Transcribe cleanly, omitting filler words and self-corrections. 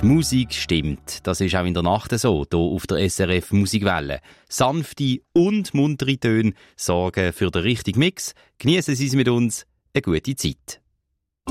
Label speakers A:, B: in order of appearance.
A: Die Musik stimmt. Das ist auch in der Nacht so, hier auf der SRF Musikwelle. Sanfte und muntere Töne sorgen für den richtigen Mix. Genießen Sie es mit uns. Eine gute Zeit.